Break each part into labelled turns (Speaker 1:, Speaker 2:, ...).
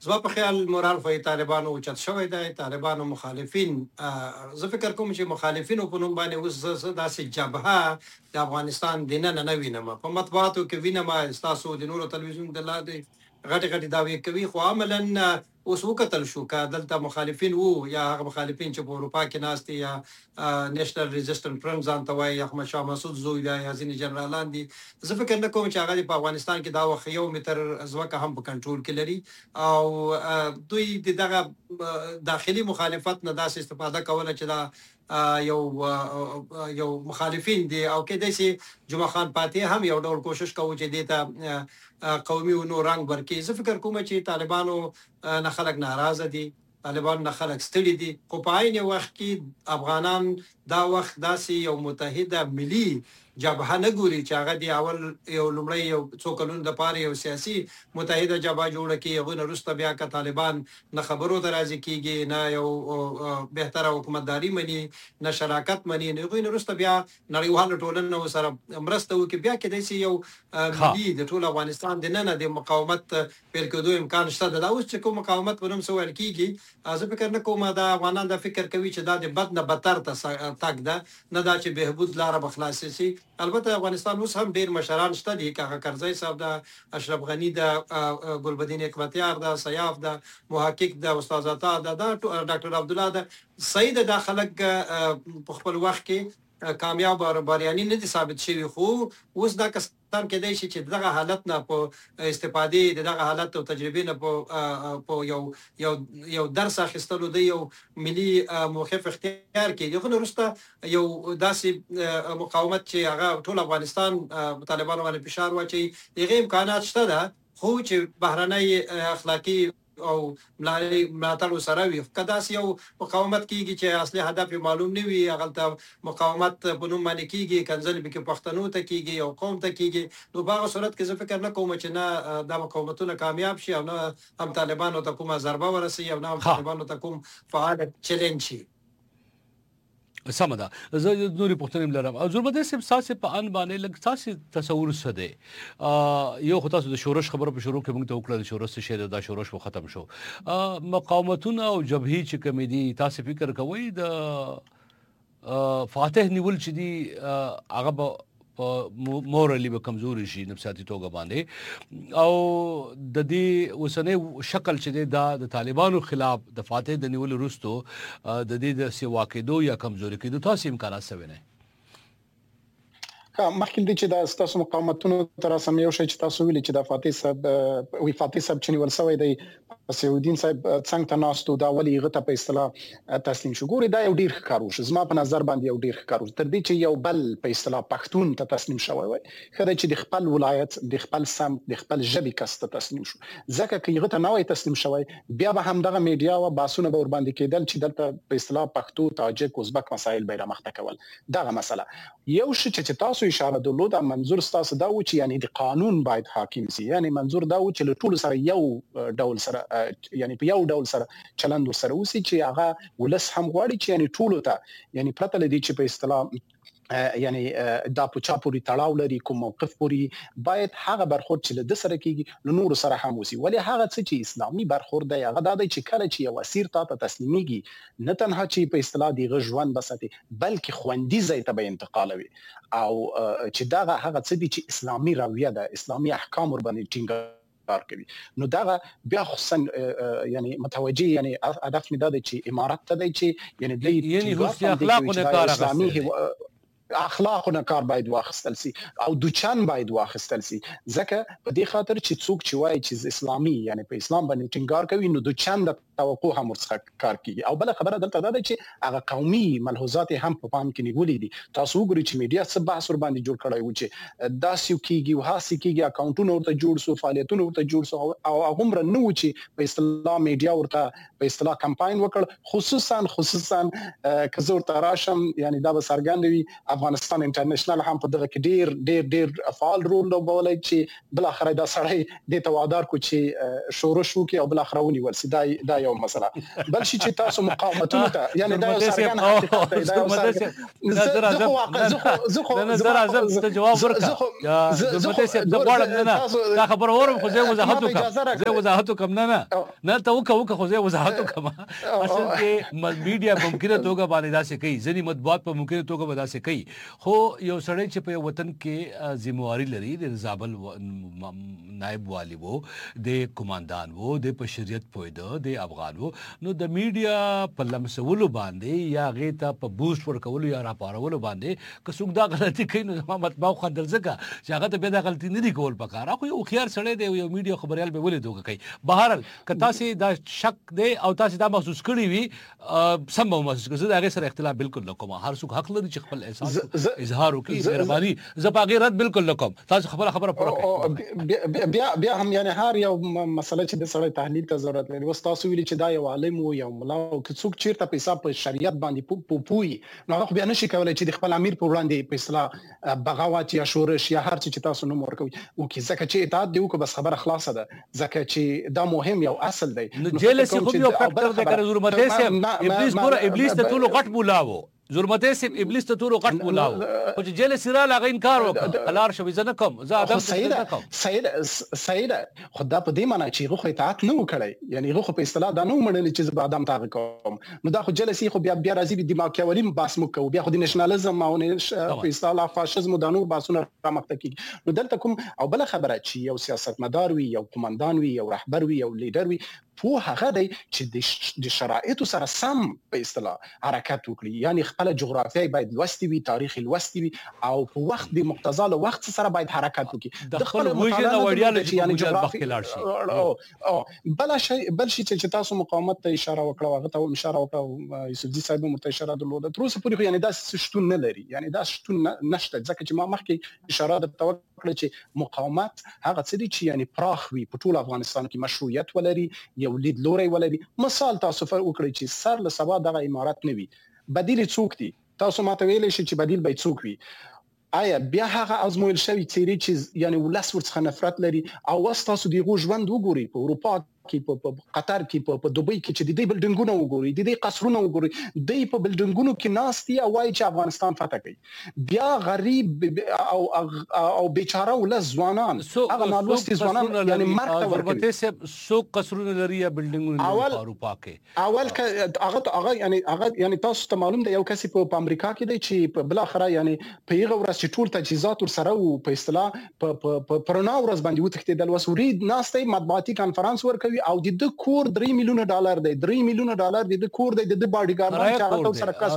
Speaker 1: زما په خیال مورال خو طالبانو اوچت شوی دی. طالبانو مخالفین زه فکر کوم چې مخالفینو په نوم باندې اوس زه داسې جبهه د افغانستان دننه نه وینم. په مطبوعاتو کې وینم ستاسو د نورو تلویزیون د لاندې غټې غټې دعوې کوي، خو عملا اوس وکتل شو که دلته مخالفین وو یا هغه مخالفین چې په اروپا کې ناست دي یا نیشنل ریزسټنټ فرنټ ځان ته وایي، احمد شاه مسعود زوی دی یا ځینې جنرالان دي، زه فکر نه کوم چې هغه په افغانستان کې دا وخت 1 متر ځمکه هم په کنټرول کې لري او دوی د دغه داخلي مخالفت نه داسې استفاده کوله چې دا یو مخالفین دي او کېدای شي جمعه خان پاتې هم یو ډول کوشش کوي چې دې ته قومي و نور رنګ ورکړي. زه فکر کوم چې طالبانو نه خلک ناراضه دي، طالبان نه خلک ستړي دي، خو په عین وخت کې افغانان دا وخت داسې یو متحده ملي جبهه نه ګوري چې هغه دی اول یو لومړی یو څو کلونو دپاره یو سیاسي متحده جبهه جوړه کړي، هغوی نه وروسته بیا که طالبان نه خبرو ته راضي کېږي، نه یو بهتره حکومتداري مني، نه شراکت مني، نو هغوی نه وروسته بیا نړیواله ټولنه ورسره مرسته وکړي، بیا کېدای شي یو ملي د ټول افغانستان دننه د مقاومت پیل کېدو امکان شته. دا اوس چې کوم مقاومت په نوم څه ویل کېږي، زه فکر نه کوم دا افغانان دا فکر کوي چې دا د بد نه بدتر ته تګ ده، نه دا چې بهبود لاره به خلاصه شي. البته افغانستان اوس هم ډیر مشران شته دي، که کرزی صاحب د اشرف غنی د ګلبدین حکمتیار د سیاف د محقق د استاد عطا د ډاکټر عبدالله د سید د خلک په خپل وخت کې کامیاب او بریاني نه دي ثابت شوي، خو اوس دا کسان کېدای شي چې دغه حالت نه په استفادې د دغه حالت او تجربې نه په یو درس اخیستلو د یو ملي موقف اختیار کړي. خو وروسته یو داسې مقاومت چې هغه ټول افغانستان طالبانو باندې فشار واچوي، هغې امکانات شته ده، خو چې بهرنی اخلاقي او ملاتړ سره وي. که داسې یو مقاومت کېږي چې اصلي هدف معلوم نه وي، هغلته مقاومت په نوم باندې کېږي، کنځل پکې پښتنو ته کېږي او قوم ته کېږي، نو په هغه صورت کې زه فکر نه کوم چې نه دا مقاومتونه کامیاب شي او نه هم طالبانو ته کومه ضربه ورسي او نه هم طالبانو ته کوم فعال چلنج شي.
Speaker 2: سمه ده. زه نورې پوښتنې لرم. زوربدی صاحب ستاسې په ان باندې لږ ستاسې تصور څه دی؟ یو خو تاسو د شورش خبره په شروع کې موږ ته وکړه، د شورش څه شی دی، دا شورش خو ختم شو. مقاومتونه او جبهې چې کومې دي، تاسې فکر کوئ د فاتح نیول چې دي هغه به په مورالي به کمزوري شي نفسیاتي توګه باندې، او د دې اوسنی شکل چې دی دا د طالبانو خلاف د فاتح د نیولو وروستو د دې د سیوا کېدو یا کمزوري کېدو تاسې امکانات څه وینئ؟
Speaker 3: مخکې دې چې دا ستاسو مقاومتونو تر اوسه یو شی چې تاسو ویلي چې د فاتح صاحب چې نیول شوی دی، سعودین صاحب څنګه ته ناستو، دا ولې هغه ته په اصطلاح تسلیم شو. ګوري دا یو ډیر ښه کار وشو، زما په نظر باندې یو ډیر ښه کار وشو، تر دې چې یو بل په اصطلاح پښتون ته تسلیم شوی وای، خره چې د خپل ولایت، د خپل سم، د خپل ژبې کس ته تسلیم شو. ځکه چې هغه ته نه وای تسلیم شوی، بیا به هم دغه میډیا او باسونه به ور باندې کېدل چې دلته په اصطلاح پښتو، تاجک، ازبک مسایل به رامخته کول. دغه مسله یو شی چې تاسو اشاره درلوده، منظور تاسو دا و چې یعنی د قانون باید حاکم سي، یعنی منظور دا و چې له ټول سره یو ډول سره یعنی په یو ډول سره چلند سره وسی چې هغه ولس هم غواړي چې یعنی ټول ته یعنی پرته لدی چې په اصطلاح یعنی دا په چا پوری تړاو لري، کوم موقف پوری باید هغه برخورد چې له سره کیږي له نور سره هم وسی. ولی هغه څه چې اسلامي برخورد دی هغه دا دی چې کله چې یو اسیر ته تسلیمیږي، نه تنها چې په اصطلاح دی ژوند بساتي، بلکې خوندي ځای ته به انتقالوي، او چې دا هغه څه دي چې اسلامي رویه ده، اسلامي احکام ور باندې ټینګ کار کوي. نو دا بیا خصوصا یعنی متوجه یعنی هدف می داده چې امارت ته دی چې یعنی د
Speaker 2: یعنی حسن اخلاقونه کار اخیستل،
Speaker 3: اخلاقونه کار باید واخیستل سي او دوچان باید واخیستل سي، ځکه په دې خاطر چې څوک چې وایي چې اسلامي یعنی په اسلام باندې ټینګار کوي، نو دوچان د توقع هم ورڅخه کار کوي. او بل خبره دلته دا ده چې هغه قومي ملحوظات هم په پام کې نیولې دي. تاسو وګورئ چې میډیا څه بحث ور باندې جوړ کړی و چې داسې کیږي او هاسي کیږي، اکاونټونه ورته جوړ سو، فعالیتونه ورته جوړ سو، او هغه نه و چې په اصطلاح میډیا ورته په اصطلاح کمپاین وکړ. خصوصا که زه ورته راشم یعنی دا به څرګند وي، افغانستان انټرنیشنل هم په دغه کې ډیر فعال رول لوبولی چې بل اخر دا سړی د توادار کو چې شورش وکي او بل اخر ونیول سي. دا یو مسله بل شي چې تاسو مقاومتونو ته یعنی دا سرګان حقیقت دی دا
Speaker 2: زه جواب ورکړم زه غواړم نه دا خبر اورم خو زه وضاحت وکم نه ته وکه خو زه وضاحت وکم اصل کې میډیا ممکنه توګه باندې داسې کوي ځینې مطبوعات په ممکنه توګه به داسې کوي خو یو سړی چې په وطن کې ذمہواری لري د زابل نائب والی وو د کمانډان وو د په شریعت پوهیده د افغان وو نو د میډیا په لمسولو باندې یا غیته په بوست ورکولو یا راپارولو باندې که څوک دا غلطي کوي نو زما مطبوع خندل ځکه چې هغه ته به دا غلطي نه دی کول پکار خو یو خيار سړی دی یو میډیا خبريال به ولې دوه کوي بهرحال که تاسو دا شک دی او تاسو دا محسوس کړی وي سم به محسوس کړئ دا غیر سره اختلاف بالکل نکوم هر څوک حق لري چې خپل احساس اظهار وکړي مهرباني زه په غیر رد بالکل نکوم تاسو خبره پوره کړئ
Speaker 3: بیا هم یعنی هر یو مسله چې د سړی تحلیل ته ضرورت لري وستاسو ویلي چې دا یو عالم او یو ملا او څوک چیرته په حساب په شریعت باندې پوي نو هغه بیا نشي کولای چې د خپل امیر په وړاندې په اصطلاح بغاوت یا شورش یا هر چې تاسو نوم ورکوي او کې ځکه چې اطاعت دی او بس خبره خلاصه ده ځکه چې دا مهم یو اصل دی
Speaker 2: نو جیلسی خو یو فاکټر دی کړه ضرورت یې ابلیس ته ټول غټ بولاو ظلمته سي ابلیس ته تور غټ بولاو او چې جیل سیرا لاغ انکار وکړ الار شوي زنه کوم زه ادم څه کوم
Speaker 3: سید خدا په دې معنی چې غو اطاعت نه وکړي یعنی غو په اصطلاح دا نو منل چې زه ادم تاغ کوم نو دا خو جلسي خو بیا راځي د دماکیولیم باس مو کو بیا خو د نېشنالیزم او په اصطلاح فاشیزم دانو باسونه رامخته کی نو دلته کوم او بل خبره چې یو سیاستمدار وي یو قومندان وي یو رهبر وي یو لیډر وي په هغه دی چې د شرایطو سره سم په اصطلاح حرکت وکړي یعنی خپل جغرافیای باید لوستي وي تاریخ لوستي وي او په وخت د مقتضا له وخت سره باید حرکت وکړي
Speaker 2: د خپل ویژن او ایډیالوژي یعنی جغرافیای لاړ شي
Speaker 3: او بل شي چې تاسو مقاومت ته اشاره وکړه هغه ته اشاره وکړه یوسفزي صاحب مو ته اشاره درلوده تر اوسه پورې یعنی دا شتون نه لري یعنی دا شتون نشته ځکه چې ما مخکې اشاره درته وکړه چې مقاومت هغه څه دي چې یعنی پراخ وي په ټول افغانستان کې مشروعیت ولري یو لید لوري ولري مثال تاسو وکړئ چې سر له سبا دغه امارات نه وي بدیل څوک دي تاسو ماته ویلئ چې بدیل به څوک وي آیا بیا هغه ازمویل شوی څیرې چې یعنی ولس ورڅخه نفرت لري او تاسو دیغه ژوند وګورئ په اروپا کې په قطر کې په دوبۍ کې چې د دې بلډینګونو وګوري د دې قصرونو وګوري د په بلډینګونو کې ناستي او وايي چې افغانستان فتح کوي بیا غریب او بیچاره ولس ځوانان هغه نالوستي ځوانان یعنی مرګ ته
Speaker 2: ورته سو قصرونه لري یا بلډینګونه په اروپا کې
Speaker 3: اول هغه یعنی تاسو ته معلوم دی یو کس په امریکا کې دی چې بل اخره یعنی په هغه ورځ چې ټول تجهیزات ورسره او په اصطلاح په پرنا ورځ باندې وتښتیدل وسوري ناستي مطبوعاتي کانفرنس ورکوي او د کور $3 ملیون دی $3 ملیون د کور دی د باډي ګارډ چې هغه سره کاس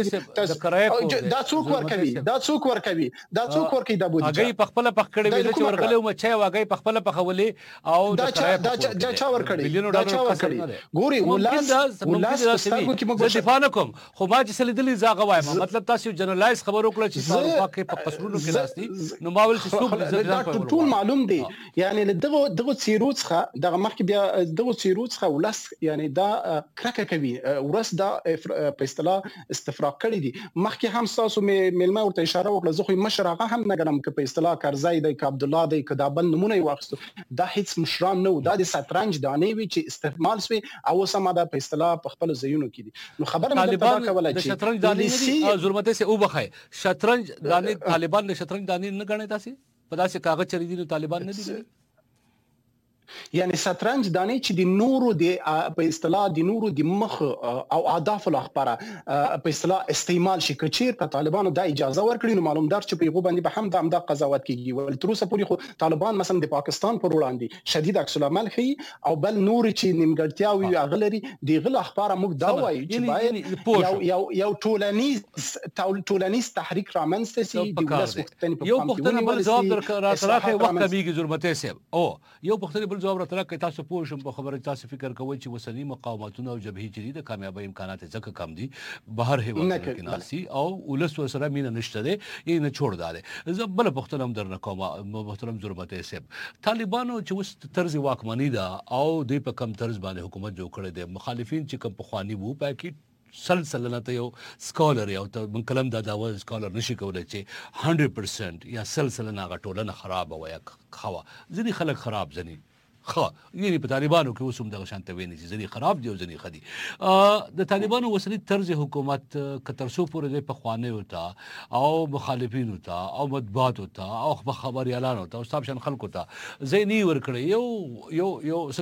Speaker 3: دا څوک ورکوي دا څوک ورکوي د بودی
Speaker 2: هغه په خپل په کړي ویل چې ورغلې او مچي واغې په خپل په خولې او
Speaker 3: دا چا ورکړي دا چا ورکړي ګوري ولس ستاسو کې موږ
Speaker 2: دفاع نکوم خو ما چې سلیدلې زاغه وایم مطلب تاسو جنرالایز خبر وکړه چې په کې په قصرونو کې ناشتي نو ما ول چې څوک
Speaker 3: ټول معلوم دي یعنی دغه سیروڅخه دغه مخکې بیا دغه سیروڅخه ولس یعنی دا کرکه کوي ورس دا په اصطلاح استفراق کړی دي مخکې هم تاسو ملما ورته اشاره وکړه زه خو مشرغه هم نه ګرم ک په اصطلاح کرزای دی ک عبد الله دی ک دابل نمونه واخستو دا هیڅ مشران نه دا د شطرنج دانې وی چې استعمال شوی او سم دا په اصطلاح په خپل زینو کې دي نو خبره مې دا کوله چې
Speaker 2: شطرنج دانې ظلمته سه او بخای شطرنج دانې طالبان نه شطرنج دانې نه غني تاسو په داسې کاغذ چری دي نو طالبان نه دي
Speaker 3: یعنی شطرنج دانې چې د نورو د په اصطلاح د نورو د مخ او اهداف لپاره په اصطلاح استعمال شي کچیر په طالبانو د اجازه ورکړي نو معلومدار چې په یو باندې به هم د قضاوت کیږي ول تر اوسه پورې خو طالبان مثلا د پاکستان پر وړاندې شدید عکس العمل خي او بل نور چې نیمګړتیاوي اغلري د غل اخبار موږ دا وایي چې باید یو ټولنیز تحریک رامنځته شي د ولس
Speaker 2: یو پښتنه بل جواب راځي وخت کمیږي ظلمته سه او یو پښتنه بل جواب راته کې تاسو پوه شم په خبره تاسو فکر کوئ چې وسنی مقاومتونه او جبهې چې د کامیابی امکانات ځکه کم دي بهر هیوادونو کې ناسي او ولس سره مين نشته دي یې نه چھوڑ داله زبل پښتنم درنه کوم محترم ضرورت سیب طالبانو چې وس طرز واکمنی دا او د په کم طرز باندې حکومت جوړ کړي دي مخالفین چې کم پخوانی وو پاکي سلسله ته یو سکالر یو ته من کلم دا داوا سکالر نشي کولای چې 100% یا سلسله ناغه ټولنه خراب وای خوا ځنی خلک خراب ځنی خو یعنی په طالبانو کې اوس هم دغه شان ته ویني چې ځنې خراب دي او ځنې ښه دي. د طالبانو اوسني طرز حکومت که تر څو پورې دی پخوانیو ته او مخالفینو ته او مطبوعاتو ته او خبریالانو ته او ستاسو شان خلکو ته ځای نه ورکړی یو